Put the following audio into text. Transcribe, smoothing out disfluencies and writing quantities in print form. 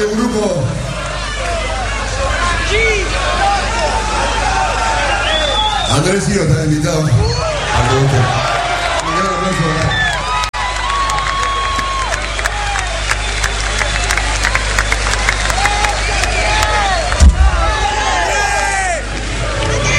Hay un grupo. Andrés Ciro está invitado. Un gran abrazo.